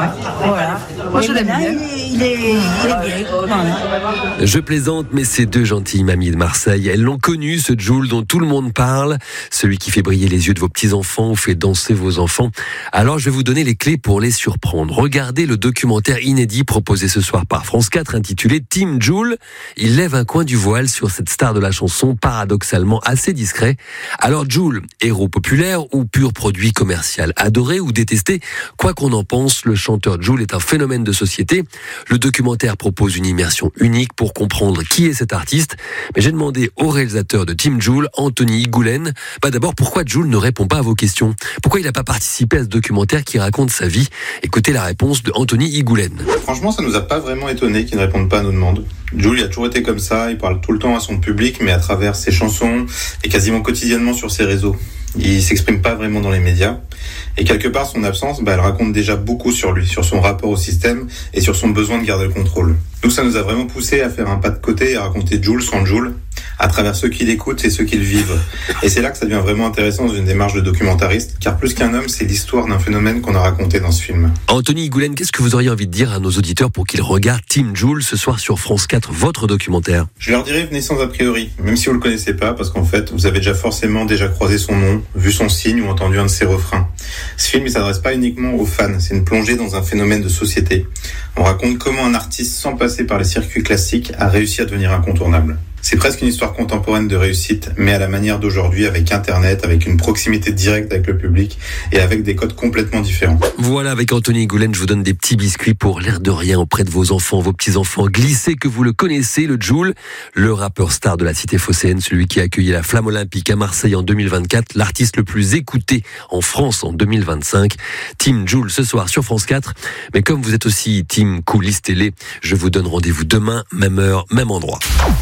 Voilà. Moi, je l'aime bien. Il est gay. Voilà. Je plaisante, mais ces deux gentilles mamies de Marseille, elles l'ont connu, ce Jules dont tout le monde parle, celui qui fait briller les yeux de vos petits-enfants ou fait danser vos enfants. Alors, je vais vous donner les clés pour les surprendre. Regardez le documentaire inédit proposé ce soir par France 4 intitulé Team Jules. Il lève un coin du voile sur cette star de la chanson, paradoxalement assez discret. Alors Jules, héros populaire ou pur produit commercial, adoré ou détesté, quoi qu'on en pense, le chanteur Jules est un phénomène de société. Le documentaire propose une immersion unique pour comprendre qui est cet artiste. Mais j'ai demandé au réalisateur de Team Jules, Anthony Higoulen, d'abord pourquoi Jules ne répond pas à vos questions. Pourquoi il n'a pas participé à ce documentaire qui raconte sa vie. Écoutez la réponse de Anthony Higoulen. Franchement, ça nous a pas vraiment étonné qu'il ne réponde pas à nos demandes. Jules, il a toujours été comme ça, il parle tout le temps à son public, mais à travers ses chansons et quasiment quotidiennement sur ses réseaux. Il s'exprime pas vraiment dans les médias. Et quelque part, son absence, elle raconte déjà beaucoup sur lui, sur son rapport au système et sur son besoin de garder le contrôle. Donc ça nous a vraiment poussé à faire un pas de côté et à raconter Jules sans Jules, à travers ceux qui l'écoutent et ceux qui le vivent. Et c'est là que ça devient vraiment intéressant dans une démarche de documentariste, car plus qu'un homme, c'est l'histoire d'un phénomène qu'on a raconté dans ce film. Anthony Higoulen, qu'est-ce que vous auriez envie de dire à nos auditeurs pour qu'ils regardent Team Jules ce soir sur France 4, votre documentaire? Je leur dirais venez sans a priori, même si vous le connaissez pas, parce qu'en fait, vous avez déjà croisé son nom, vu son signe ou entendu un de ses refrains. Ce film, il s'adresse pas uniquement aux fans, c'est une plongée dans un phénomène de société. On raconte comment un artiste, sans passer par les circuits classiques, a réussi à devenir incontournable. C'est presque une histoire contemporaine de réussite, mais à la manière d'aujourd'hui, avec Internet, avec une proximité directe avec le public et avec des codes complètement différents. Voilà, avec Anthony Higoulen, je vous donne des petits biscuits pour l'air de rien auprès de vos enfants, vos petits-enfants. Glissez que vous le connaissez, le Jules, le rappeur star de la cité phocéenne, celui qui a accueilli la Flamme Olympique à Marseille en 2024, l'artiste le plus écouté en France en 2025. Team Jules ce soir sur France 4. Mais comme vous êtes aussi Team Cooliste Télé, je vous donne rendez-vous demain, même heure, même endroit.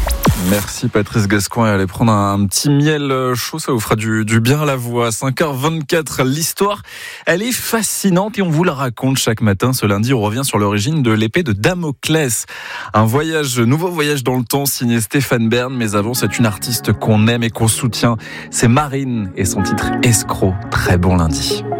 Merci Patrice Gascoigne. Allez prendre un petit miel chaud, ça vous fera du bien à la voix. 5h24, l'histoire, elle est fascinante et on vous la raconte chaque matin. Ce lundi, on revient sur l'origine de l'épée de Damoclès. Un nouveau voyage dans le temps signé Stéphane Bern. Mais avant, c'est une artiste qu'on aime et qu'on soutient. C'est Marine et son titre Escroc. Très bon lundi.